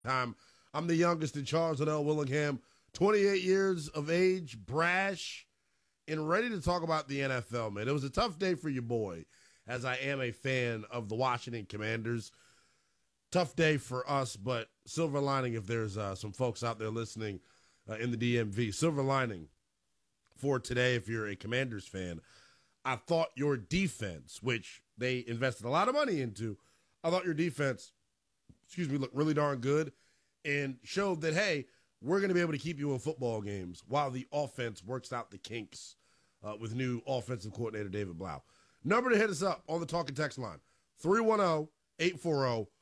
Time. I'm the youngest in Charles Liddell Willingham, 28 years of age, brash, and ready to talk about the NFL, man. It was a tough day for your boy, as I am a fan of the Washington Commanders. Tough day for us, but silver lining if there's some folks out there listening in the DMV. Silver lining for today if you're a Commanders fan. I thought your defense, which they invested a lot of money into, I thought your defense, looked really darn good and showed that, hey, we're going to be able to keep you in football games while the offense works out the kinks with new offensive coordinator David Blau. Number to hit us up on the talk and text line, 310-840-4910,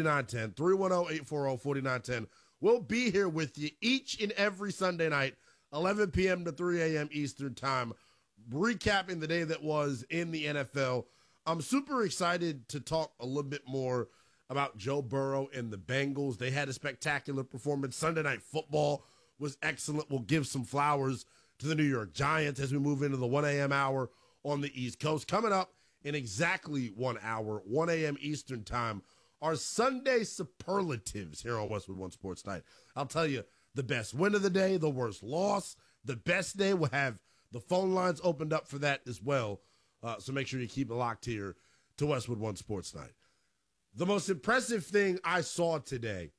310-840-4910. We'll be here with you each and every Sunday night, 11 p.m. to 3 a.m. Eastern time, recapping the day that was in the NFL. I'm super excited to talk a little bit more about Joe Burrow and the Bengals. They had a spectacular performance. Sunday Night Football was excellent. We'll give some flowers to the New York Giants as we move into the 1 a.m. hour on the East Coast. Coming up in exactly 1 hour, 1 a.m. Eastern time, our Sunday superlatives here on Westwood One Sports Night. I'll tell you the best win of the day, the worst loss, the best day. We'll have the phone lines opened up for that as well. So make sure you keep it locked here to Westwood One Sports Night. The most impressive thing I saw today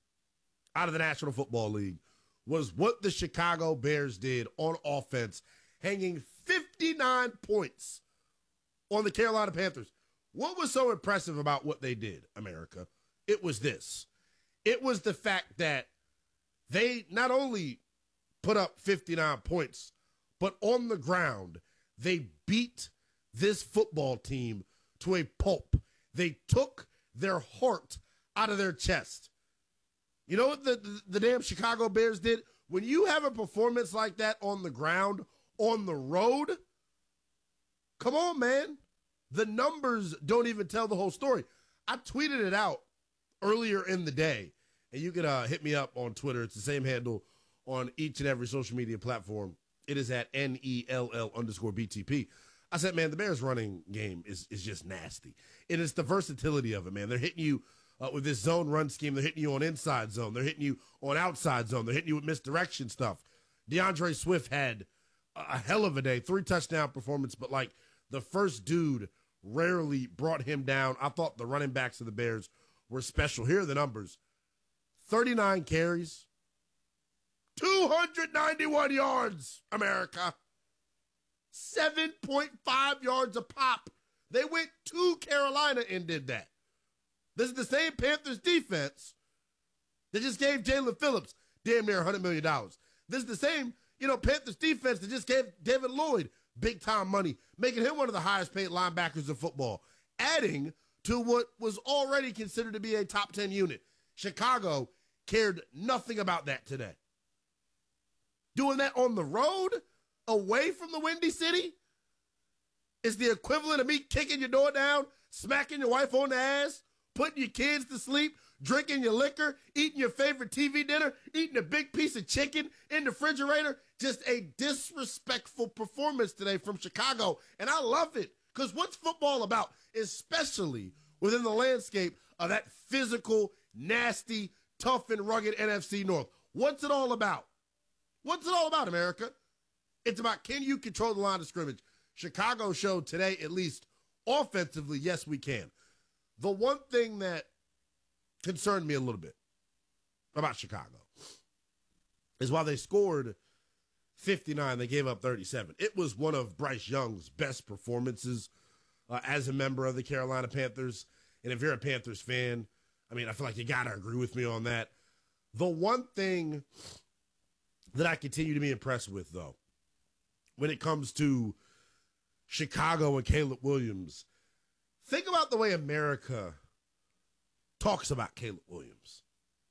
out of the National Football League was what the Chicago Bears did on offense, hanging 59 points on the Carolina Panthers. What was so impressive about what they did, America? It was this. It was the fact that they not only put up 59 points, but on the ground, they beat this football team to a pulp. They took their heart out of their chest. You know what the damn Chicago Bears did? When you have a performance like that on the ground, on the road, come on, man. The numbers don't even tell the whole story. I tweeted it out earlier in the day, and you can hit me up on Twitter. It's the same handle on each and every social media platform. It is at NELL_BTP. I said, man, the Bears running game is just nasty. And it's the versatility of it, man. They're hitting you with this zone run scheme. They're hitting you on inside zone. They're hitting you on outside zone. They're hitting you with misdirection stuff. DeAndre Swift had a hell of a day, 3 touchdown performance, but like the first dude rarely brought him down. I thought the running backs of the Bears were special. Here are the numbers. 39 carries, 291 yards, America. 7.5 yards a pop. They went to Carolina and did that. This is the same Panthers defense that just gave Jalen Phillips damn near $100 million. This is the same, Panthers defense that just gave David Lloyd big-time money, making him one of the highest-paid linebackers in football, adding to what was already considered to be a top 10 unit. Chicago cared nothing about that today. Doing that on the road, away from the Windy City, is the equivalent of me kicking your door down, smacking your wife on the ass, putting your kids to sleep, drinking your liquor, eating your favorite TV dinner, eating a big piece of chicken in the refrigerator. Just a disrespectful performance today from Chicago, and I love it, because what's football about, especially within the landscape of that physical, nasty, tough, and rugged NFC North? What's it all about? What's it all about, America? It's about, can you control the line of scrimmage? Chicago showed today, at least offensively, yes, we can. The one thing that concerned me a little bit about Chicago is while they scored 59, they gave up 37. It was one of Bryce Young's best performances as a member of the Carolina Panthers. And if you're a Panthers fan, I feel like you got to agree with me on that. The one thing that I continue to be impressed with, though, when it comes to Chicago and Caleb Williams, think about the way America talks about Caleb Williams.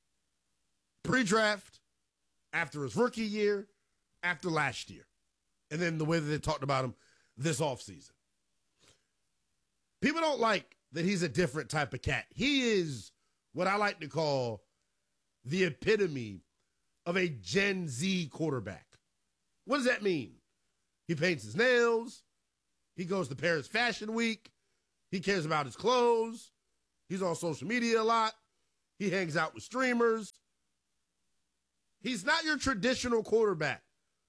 Pre-draft, after his rookie year, after last year, and then the way that they talked about him this offseason. People don't like that he's a different type of cat. He is what I like to call the epitome of a Gen Z quarterback. What does that mean? He paints his nails. He goes to Paris Fashion Week. He cares about his clothes. He's on social media a lot. He hangs out with streamers. He's not your traditional quarterback.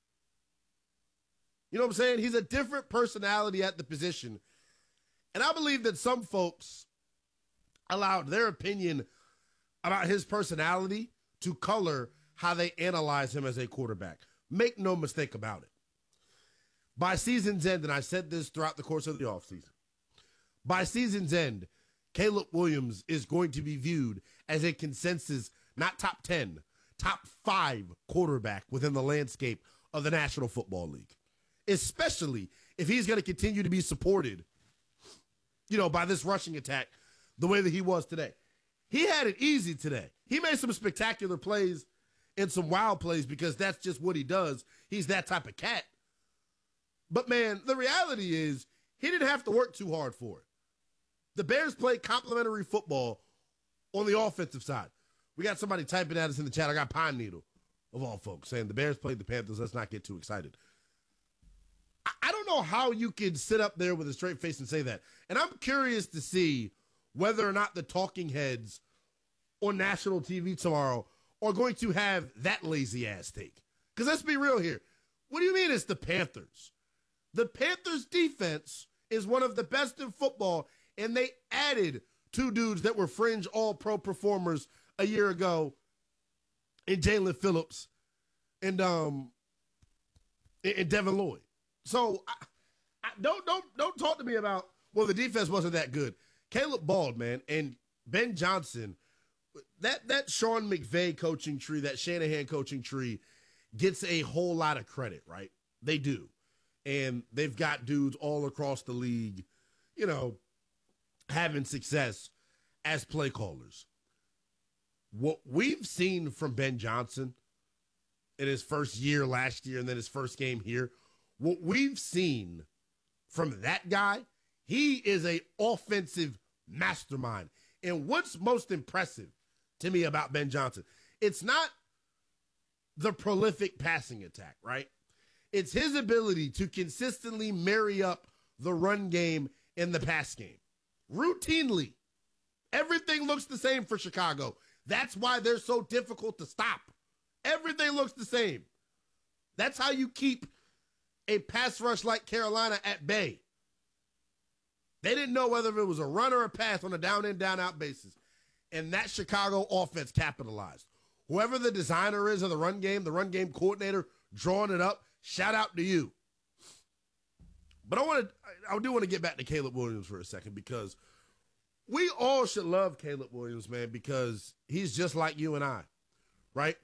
You know what I'm saying? He's a different personality at the position. And I believe that some folks allowed their opinion about his personality to color how they analyze him as a quarterback. Make no mistake about it. By season's end, and I said this throughout the course of the offseason, by season's end, Caleb Williams is going to be viewed as a consensus, not top 10, top 5 quarterback within the landscape of the National Football League, especially if he's going to continue to be supported, by this rushing attack the way that he was today. He had it easy today. He made some spectacular plays and some wild plays because that's just what he does. He's that type of cat. But, man, the reality is he didn't have to work too hard for it. The Bears played complimentary football on the offensive side. We got somebody typing at us in the chat. I got Pine Needle, of all folks, saying the Bears played the Panthers. Let's not get too excited. I don't know how you could sit up there with a straight face and say that. And I'm curious to see whether or not the talking heads on national TV tomorrow are going to have that lazy ass take. Because let's be real here. What do you mean it's the Panthers? The Panthers defense is one of the best in football, and they added 2 dudes that were fringe all-pro performers a year ago in Jalen Phillips and Devin Lloyd. So don't talk to me about, well, the defense wasn't that good. Caleb balled, man, and Ben Johnson, that Sean McVay coaching tree, that Shanahan coaching tree gets a whole lot of credit, right? They do. And they've got dudes all across the league, having success as play callers. What we've seen from Ben Johnson in his first year last year and then his first game here, what we've seen from that guy, he is a offensive mastermind. And what's most impressive to me about Ben Johnson, it's not the prolific passing attack, right? It's his ability to consistently marry up the run game and the pass game. Routinely. Everything looks the same for Chicago. That's why they're so difficult to stop. Everything looks the same. That's how you keep a pass rush like Carolina at bay. They didn't know whether it was a run or a pass on a down-in, down-out basis. And that Chicago offense capitalized. Whoever the designer is of the run game coordinator drawing it up, shout out to you. But I do want to get back to Caleb Williams for a second, because we all should love Caleb Williams, man, because he's just like you and I, right?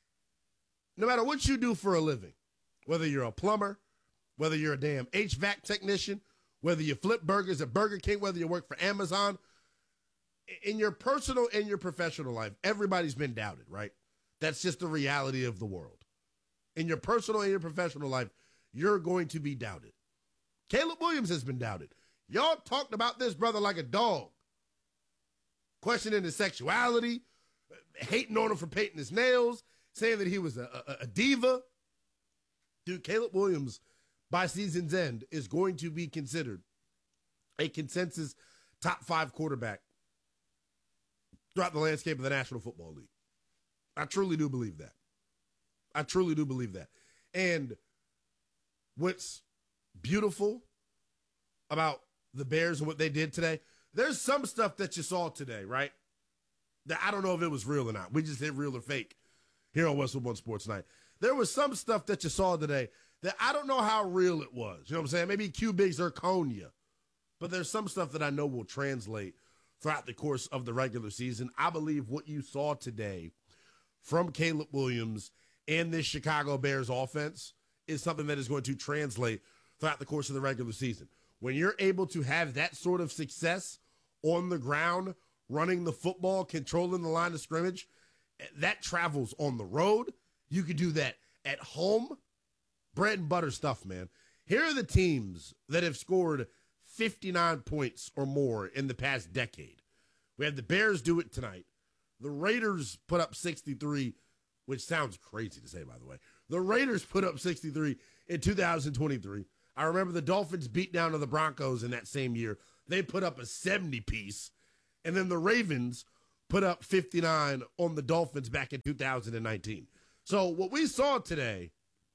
No matter what you do for a living, whether you're a plumber, whether you're a damn HVAC technician, whether you flip burgers at Burger King, whether you work for Amazon, in your personal and your professional life, everybody's been doubted, right? That's just the reality of the world. In your personal and your professional life, you're going to be doubted. Caleb Williams has been doubted. Y'all talked about this brother like a dog. Questioning his sexuality, hating on him for painting his nails, saying that he was a diva. Dude, Caleb Williams, by season's end, is going to be considered a consensus top 5 quarterback throughout the landscape of the National Football League. I truly do believe that. I truly do believe that. And what's beautiful about the Bears and what they did today, there's some stuff that you saw today, right? That I don't know if it was real or not. We just hit real or fake here on Westwood One Sports Night. There was some stuff that you saw today that I don't know how real it was. You know what I'm saying? Maybe cubic zirconia. But there's some stuff that I know will translate throughout the course of the regular season. I believe what you saw today from Caleb Williams and this Chicago Bears offense is something that is going to translate throughout the course of the regular season. When you're able to have that sort of success on the ground, running the football, controlling the line of scrimmage, that travels on the road. You could do that at home. Bread and butter stuff, man. Here are the teams that have scored 59 points or more in the past decade. We had the Bears do it tonight. The Raiders put up 63, which sounds crazy to say, by the way. The Raiders put up 63 in 2023. I remember the Dolphins beat down to the Broncos in that same year. They put up a 70-piece. And then the Ravens put up 59 on the Dolphins back in 2019. So what we saw today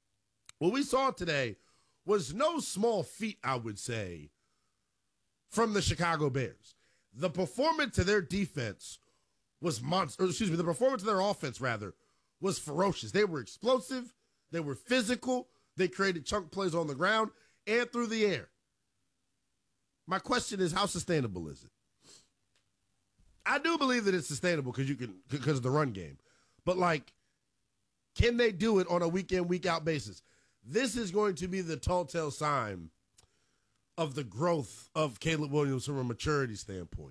was no small feat, I would say, from the Chicago Bears. The performance of their defense was the performance of their offense, rather, was ferocious. They were explosive. They were physical. They created chunk plays on the ground and through the air. My question is, how sustainable is it? I do believe that it's sustainable because of the run game. But, can they do it on a week-in, week-out basis? This is going to be the telltale sign of the growth of Caleb Williams from a maturity standpoint.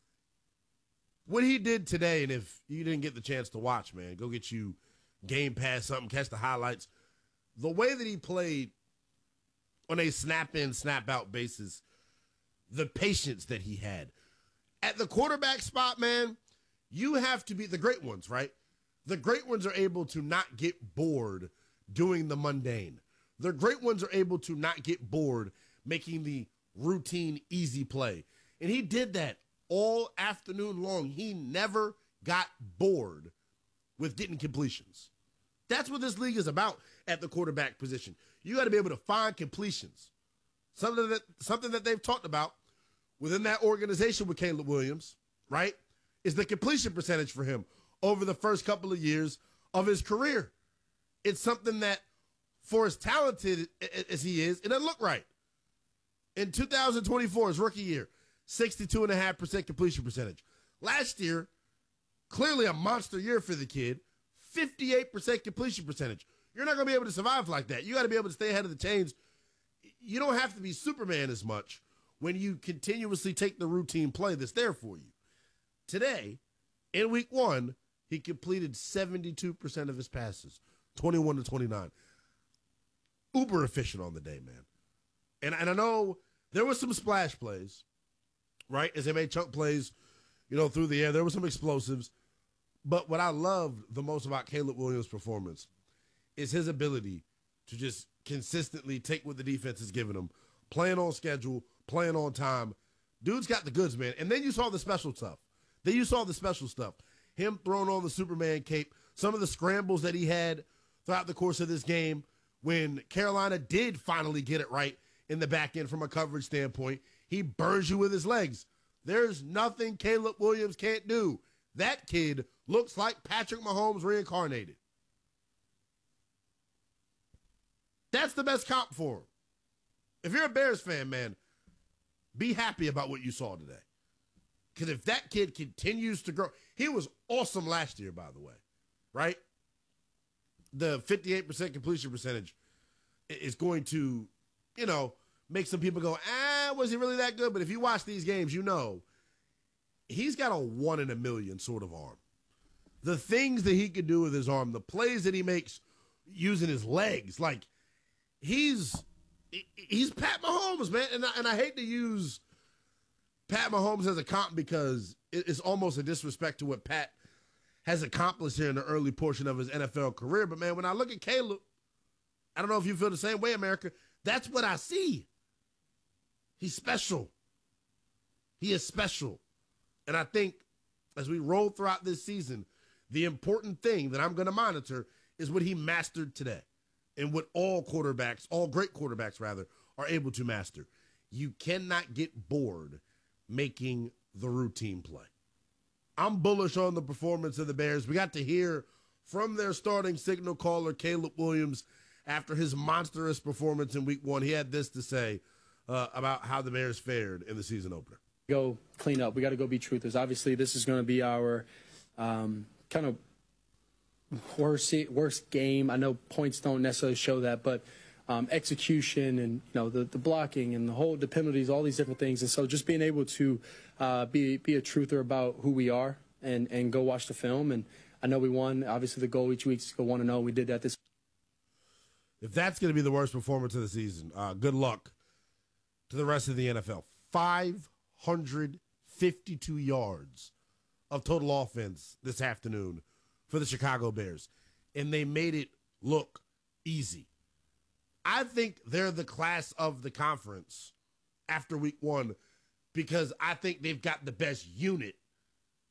What he did today, and if you didn't get the chance to watch, man, go get you Game Pass something, catch the highlights. The way that he played on a snap-in, snap-out basis, the patience that he had. At the quarterback spot, man, you have to be the great ones, right? The great ones are able to not get bored doing the mundane. The great ones are able to not get bored making the routine, easy play. And he did that all afternoon long. He never got bored with getting completions. That's what this league is about at the quarterback position. You got to be able to find completions. Something that they've talked about within that organization with Caleb Williams, right, is the completion percentage for him over the first couple of years of his career. It's something that, for as talented as he is, it doesn't look right. In 2024, his rookie year, 62.5% completion percentage. Last year, clearly a monster year for the kid, 58% completion percentage. You're not going to be able to survive like that. You got to be able to stay ahead of the chains. You don't have to be Superman as much when you continuously take the routine play that's there for you. Today, in week one, he completed 72% of his passes, 21 to 29. Uber efficient on the day, man. And I know there was some splash plays, right, as they made chunk plays, through the air. There were some explosives. But what I loved the most about Caleb Williams' performance is his ability to just consistently take what the defense is giving him, playing on schedule, playing on time. Dude's got the goods, man. And then you saw the special stuff. Him throwing on the Superman cape, some of the scrambles that he had throughout the course of this game when Carolina did finally get it right in the back end from a coverage standpoint. He burns you with his legs. There's nothing Caleb Williams can't do. That kid looks like Patrick Mahomes reincarnated. That's the best comp for him. If you're a Bears fan, man, be happy about what you saw today. Because if that kid continues to grow, he was awesome last year, by the way, right? The 58% completion percentage is going to, make some people go, was he really that good? But if you watch these games, he's got a 1 in a million sort of arm. The things that he can do with his arm, the plays that he makes using his legs, he's Pat Mahomes, man. And I hate to use Pat Mahomes as a comp because it's almost a disrespect to what Pat has accomplished here in the early portion of his NFL career. But, man, when I look at Caleb, I don't know if you feel the same way, America. That's what I see. He's special. He is special. And I think as we roll throughout this season, the important thing that I'm going to monitor is what he mastered today and what all great quarterbacks, are able to master. You cannot get bored making the routine play. I'm bullish on the performance of the Bears. We got to hear from their starting signal caller, Caleb Williams, after his monstrous performance in week one. He had this to say about how the Bears fared in the season opener. Go clean up. We got to go be truthers. Obviously, this is going to be our kind of worst game. I know points don't necessarily show that, but execution and the blocking and the penalties, all these different things. And so just being able to be a truther about who we are and go watch the film. And I know we won. Obviously, the goal each week is to go 1-0. We did that this. If that's going to be the worst performance of the season, good luck to the rest of the NFL. 552 yards of total offense this afternoon for the Chicago Bears, and they made it look easy. I think they're the class of the conference after week one because I think they've got the best unit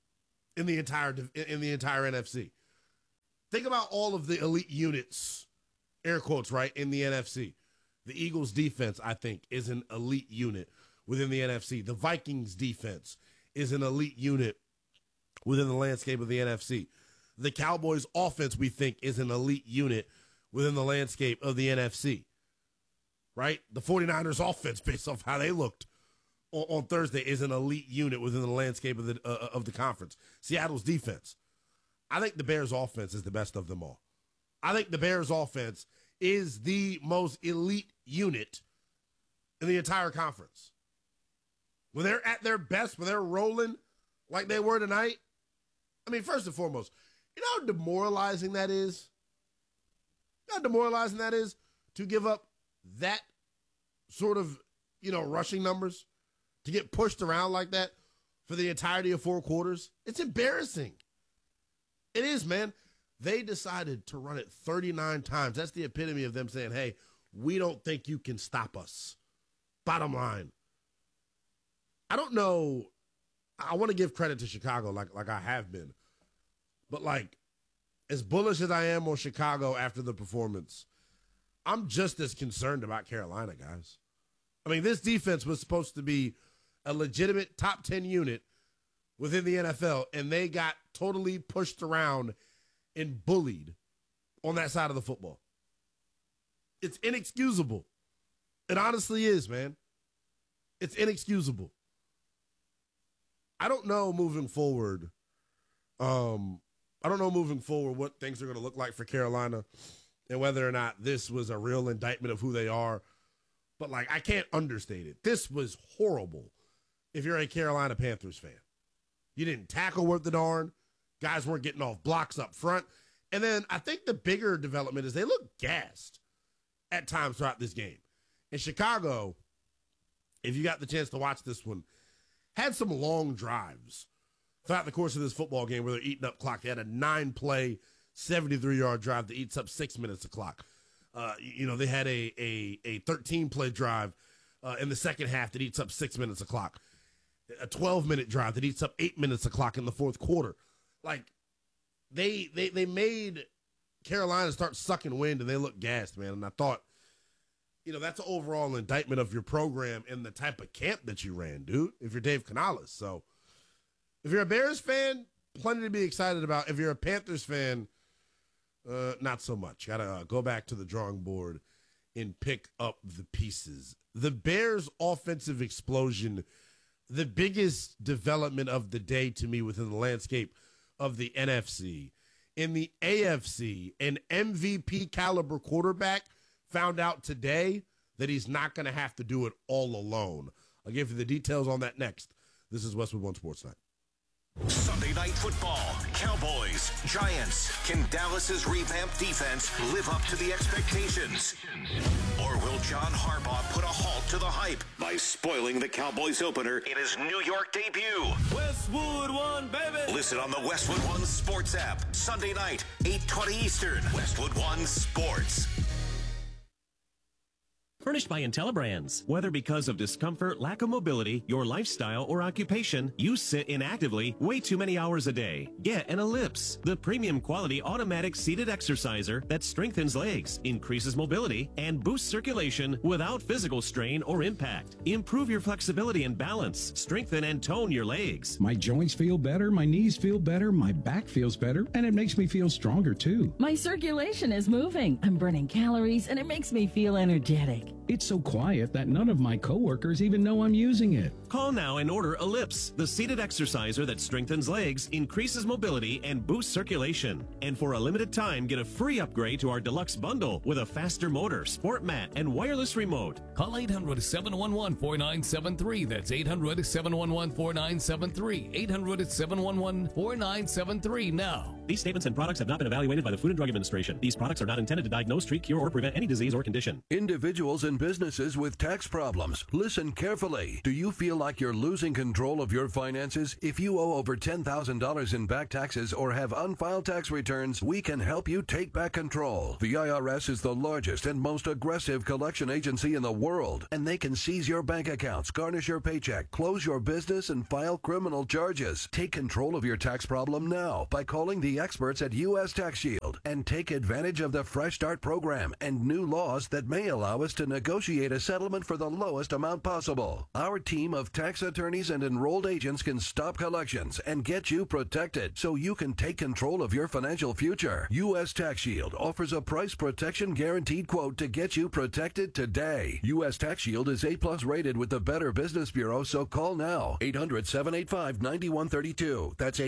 in the entire NFC. Think about all of the elite units, air quotes, right, in the NFC. The Eagles' defense, I think, is an elite unit within the NFC. The Vikings' defense is an elite unit within the landscape of the NFC. The Cowboys' offense, we think, is an elite unit within the landscape of the NFC. Right? The 49ers' offense, based off how they looked on Thursday, is an elite unit within the landscape of the conference. Seattle's defense. I think the Bears' offense is the best of them all. I think the Bears' offense is the most elite unit in the entire conference. When they're at their best, when they're rolling like they were tonight, I mean, first and foremost, you know how demoralizing that is? You know how demoralizing that is to give up that sort of, rushing numbers, to get pushed around like that for the entirety of 4 quarters? It's embarrassing. It is, man. They decided to run it 39 times. That's the epitome of them saying, hey, we don't think you can stop us. Bottom line. I don't know. I want to give credit to Chicago like I have been. But, as bullish as I am on Chicago after the performance, I'm just as concerned about Carolina, guys. I mean, this defense was supposed to be a legitimate top 10 unit within the NFL, and they got totally pushed around and bullied on that side of the football. It's inexcusable. It honestly is, man. It's inexcusable. I don't know moving forward. What things are going to look like for Carolina and whether or not this was a real indictment of who they are. But, I can't understate it. This was horrible if you're a Carolina Panthers fan. You didn't tackle worth the darn. Guys weren't getting off blocks up front. And then I think the bigger development is they look gassed at times throughout this game. In Chicago, if you got the chance to watch this one, had some long drives throughout the course of this football game where they're eating up clock. They had a 9-play, 73-yard drive that eats up 6 minutes of clock. They had a 13-play drive in the second half that eats up 6 minutes of clock. A 12-minute drive that eats up 8 minutes of clock in the fourth quarter. They made Carolina start sucking wind, and they looked gassed, man. And I thought, that's an overall indictment of your program and the type of camp that you ran, dude, if you're Dave Canales. So if you're a Bears fan, plenty to be excited about. If you're a Panthers fan, not so much. Got to go back to the drawing board and pick up the pieces. The Bears' offensive explosion, the biggest development of the day to me within the landscape of the NFC. In the AFC, an MVP caliber quarterback found out today that he's not going to have to do it all alone. I'll give you the details on that next. This is Westwood One Sports Night. Sunday Night Football, Cowboys, Giants. Can Dallas's revamped defense live up to the expectations? Or will John Harbaugh put a halt to the hype by spoiling the Cowboys opener in his New York debut? Westwood One, baby! Listen on the Westwood One Sports app. Sunday night, 8:20 Eastern. Westwood One Sports. Furnished by IntelliBrands. Whether because of discomfort, lack of mobility, your lifestyle, or occupation, you sit inactively way too many hours a day. Get an Ellipse, the premium quality automatic seated exerciser that strengthens legs, increases mobility, and boosts circulation without physical strain or impact. Improve your flexibility and balance. Strengthen and tone your legs. My joints feel better, my knees feel better, my back feels better, and it makes me feel stronger too. My circulation is moving. I'm burning calories, and it makes me feel energetic. It's so quiet that none of my coworkers even know I'm using it. Call now and order Ellipse, the seated exerciser that strengthens legs, increases mobility, and boosts circulation. And for a limited time, get a free upgrade to our deluxe bundle with a faster motor, sport mat, and wireless remote. Call 800-711-4973. That's 800-711-4973. 800-711-4973 now. These statements and products have not been evaluated by the Food and Drug Administration. These products are not intended to diagnose, treat, cure, or prevent any disease or condition. Individuals and businesses with tax problems, listen carefully. Do you feel like you're losing control of your finances? If you owe over $10,000 in back taxes or have unfiled tax returns, we can help you take back control. The IRS is the largest and most aggressive collection agency in the world, and they can seize your bank accounts, garnish your paycheck, close your business, and file criminal charges. Take control of your tax problem now by calling the experts at U.S. Tax Shield and take advantage of the Fresh Start program and new laws that may allow us to negotiate a settlement for the lowest amount possible. Our team of tax attorneys and enrolled agents can stop collections and get you protected so you can take control of your financial future. U.S. Tax Shield offers a price protection guaranteed quote to get you protected today. U.S. Tax Shield is A+ rated with the Better Business Bureau, so call now. 800-785-9132. That's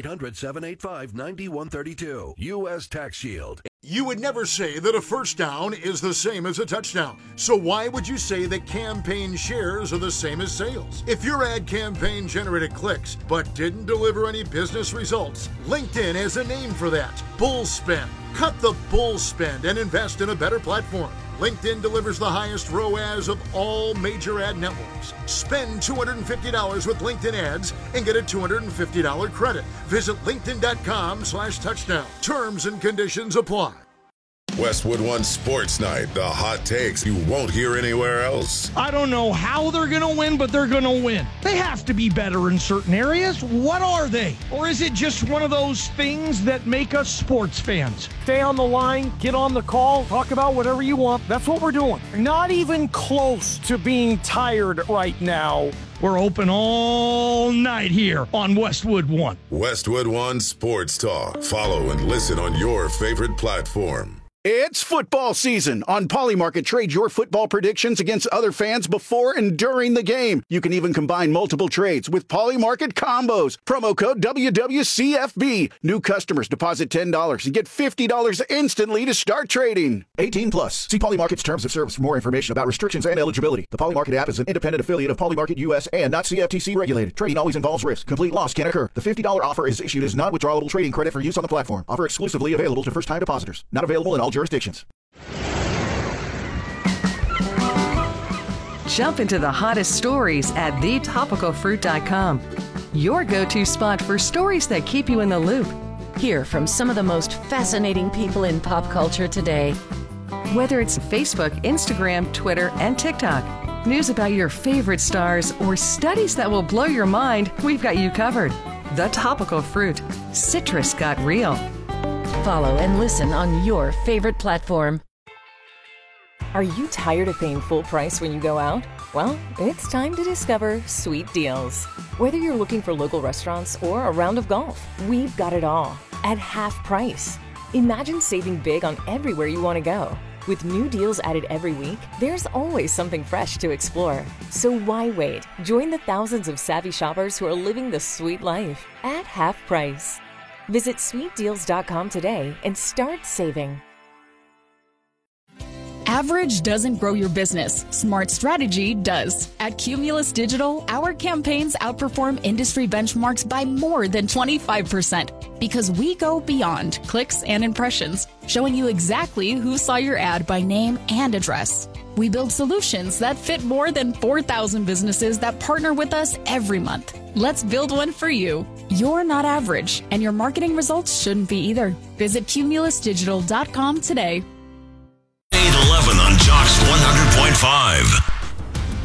800-785-9132. U.S. Tax Shield. You would never say that a first down is the same as a touchdown. So why would you say that campaign shares are the same as sales? If your ad campaign generated clicks but didn't deliver any business results, LinkedIn has a name for that: bull spend. Cut the bull spend and invest in a better platform. LinkedIn delivers the highest ROAS of all major ad networks. Spend $250 with LinkedIn ads and get a $250 credit. Visit linkedin.com/touchdown. Terms and conditions apply. Westwood One Sports Night, the hot takes you won't hear anywhere else. I don't know how they're going to win, but they're going to win. They have to be better in certain areas. What are they? Or is it just one of those things that make us sports fans? Stay on the line, get on the call, talk about whatever you want. That's what we're doing. Not even close to being tired right now. We're open all night here on Westwood One. Westwood One Sports Talk. Follow and listen on your favorite platform. It's football season. On Polymarket, trade your football predictions against other fans before and during the game. You can even combine multiple trades with Polymarket combos. Promo code WWCFB. New customers deposit $10 and get $50 instantly to start trading. 18 plus. See Polymarket's terms of service for more information about restrictions and eligibility. The Polymarket app is an independent affiliate of Polymarket US and not CFTC regulated. Trading always involves risk. Complete loss can occur. The $50 offer is issued as non-withdrawable trading credit for use on the platform. Offer exclusively available to first-time depositors. Not available in all jurisdictions. Jump into the hottest stories at thetopicalfruit.com. Your go-to spot for stories that keep you in the loop. Hear from some of the most fascinating people in pop culture today. Whether it's Facebook, Instagram, Twitter, and TikTok, news about your favorite stars, or studies that will blow your mind, we've got you covered. The Topical Fruit. Citrus got real. Follow and listen on your favorite platform. Are you tired of paying full price when you go out? Well, it's time to discover Sweet Deals. Whether you're looking for local restaurants or a round of golf, we've got it all at half price. Imagine saving big on everywhere you want to go. With new deals added every week, there's always something fresh to explore. So why wait? Join the thousands of savvy shoppers who are living the sweet life at half price. Visit sweetdeals.com today and start saving. Average doesn't grow your business. Smart strategy does. At Cumulus Digital, our campaigns outperform industry benchmarks by more than 25% because we go beyond clicks and impressions, showing you exactly who saw your ad by name and address. We build solutions that fit more than 4,000 businesses that partner with us every month. Let's build one for you. You're not average, and your marketing results shouldn't be either. Visit cumulusdigital.com today. 811 on Jocks 100.5.